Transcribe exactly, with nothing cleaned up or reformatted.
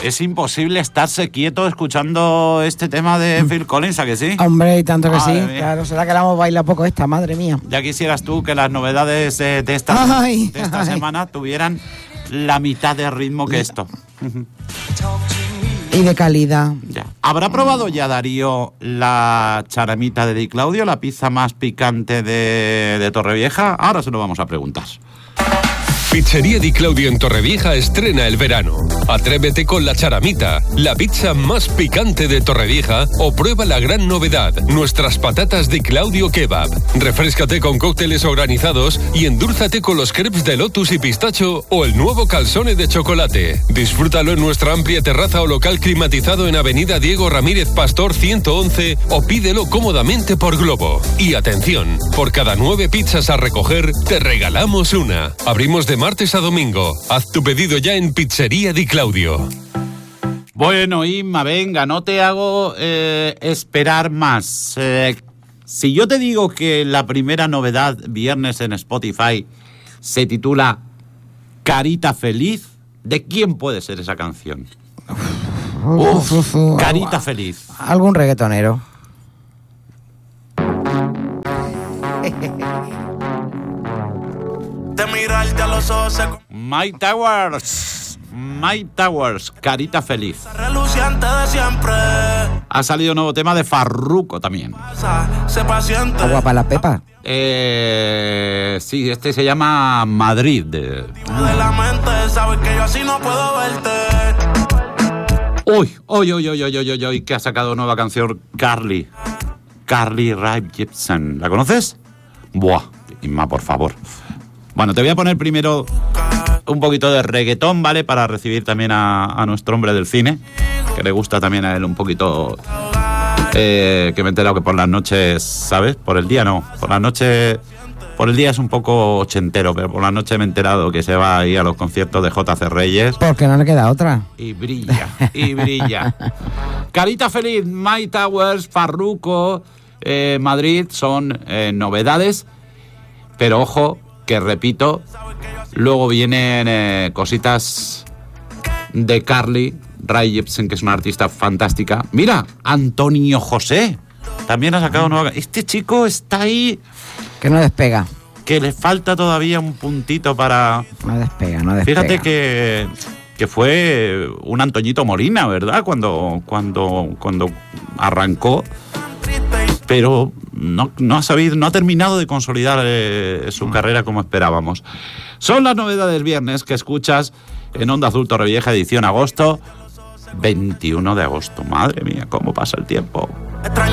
Es imposible estarse quieto escuchando este tema de Phil Collins, ¿a que sí? Hombre, y tanto que Madre sí. mía. Claro, será que la hemos bailado poco esta, madre mía. Ya quisieras tú que las novedades de, de esta, Ay, de esta ay. semana tuvieran la mitad de ritmo que esto. Y de calidad. Ya. ¿Habrá probado ya Darío la charamita de Di Claudio, la pizza más picante de, de Torrevieja? Ahora se lo vamos a preguntar. Pizzería Di Claudio en Torrevieja estrena el verano. Atrévete con la charamita, la pizza más picante de Torrevieja, o prueba la gran novedad, nuestras patatas Di Claudio Kebab. Refréscate con cócteles organizados y endúlzate con los crepes de lotus y pistacho o el nuevo calzone de chocolate. Disfrútalo en nuestra amplia terraza o local climatizado en Avenida Diego Ramírez Pastor ciento once o pídelo cómodamente por Globo. Y atención, por cada nueve pizzas a recoger, te regalamos una. Abrimos de martes a domingo. Haz tu pedido ya en Pizzería Di Claudio. Bueno, Inma, venga, no te hago eh, esperar más. Eh, si yo te digo que la primera novedad viernes en Spotify se titula Carita Feliz, ¿de quién puede ser esa canción? Uf, uf, uf. Carita Feliz. Algún reggaetonero. De mirarte a los ojos se Mike Towers. Mike Towers, Carita Feliz. reluciente de siempre. Ha salido nuevo tema de Farruko también. Pasa, sé paciente. Agua para la pepa. Eh, sí, este se llama Madrid. De la mente, sabes que yo así no puedo verte. Uy, uy, uy, uy, uy, uy, uy, uy, que ha sacado nueva canción Carly. Carly Rae Jepsen. ¿La conoces? Buah, Inma, por favor. Bueno, te voy a poner primero un poquito de reggaetón, ¿vale? Para recibir también a, a nuestro hombre del cine, que le gusta también a él un poquito... Eh, que me he enterado que por las noches, ¿sabes? Por el día no, por las noches... Por el día es un poco ochentero, pero por la noche me he enterado que se va ahí a los conciertos de J C Reyes. Porque no le queda otra. Y brilla, y brilla. Carita Feliz, Mike Towers, Farruko, eh, Madrid, son eh, novedades. Pero ojo, que repito, luego vienen eh, cositas de Carly Rae Jepsen, que es una artista fantástica. Mira, Antonio José también ha sacado nueva... Este chico está ahí... Que no despega. Que le falta todavía un puntito para... No despega, no despega. Fíjate que, que fue un Antoñito Molina, ¿verdad? Cuando, cuando, cuando arrancó, pero no, no ha sabido, no ha terminado de consolidar eh, su carrera como esperábamos. Son las novedades viernes que escuchas en Onda Azul Torrevieja, edición agosto, veintiuno de agosto. Madre mía, cómo pasa el tiempo.